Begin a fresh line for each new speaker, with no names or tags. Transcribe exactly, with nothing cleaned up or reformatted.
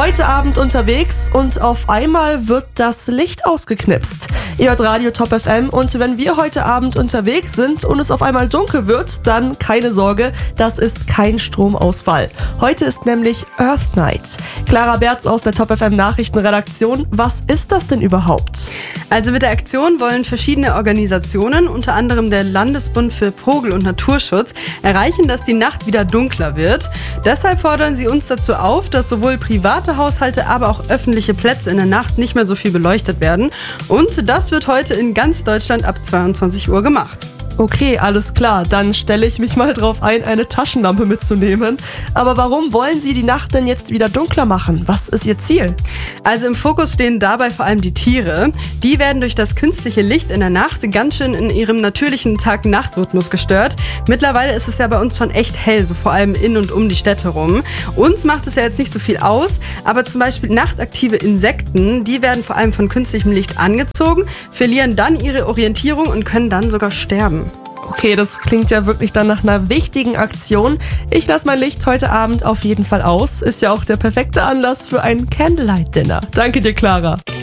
Heute Abend unterwegs und auf einmal wird das Licht ausgeknipst. Ihr hört Radio Top F M und wenn wir heute Abend unterwegs sind und es auf einmal dunkel wird, dann keine Sorge, das ist kein Stromausfall. Heute ist nämlich Earth Night. Clara Berz aus der Top F M Nachrichtenredaktion, was ist das denn überhaupt?
Also mit der Aktion wollen verschiedene Organisationen, unter anderem der Landesbund für Vogel- und Naturschutz, erreichen, dass die Nacht wieder dunkler wird. Deshalb fordern sie uns dazu auf, dass sowohl private Haushalte, aber auch öffentliche Plätze in der Nacht nicht mehr so viel beleuchtet werden. Und das wird heute in ganz Deutschland ab zweiundzwanzig Uhr gemacht.
Okay, alles klar, dann stelle ich mich mal drauf ein, eine Taschenlampe mitzunehmen. Aber warum wollen Sie die Nacht denn jetzt wieder dunkler machen? Was ist Ihr Ziel?
Also im Fokus stehen dabei vor allem die Tiere. Die werden durch das künstliche Licht in der Nacht ganz schön in ihrem natürlichen Tag-Nacht-Rhythmus gestört. Mittlerweile ist es ja bei uns schon echt hell, so vor allem in und um die Städte rum. Uns macht es ja jetzt nicht so viel aus, aber zum Beispiel nachtaktive Insekten, die werden vor allem von künstlichem Licht angezogen, verlieren dann ihre Orientierung und können dann sogar sterben.
Okay, das klingt ja wirklich dann nach einer wichtigen Aktion. Ich lasse mein Licht heute Abend auf jeden Fall aus. Ist ja auch der perfekte Anlass für ein Candlelight-Dinner. Danke dir, Clara.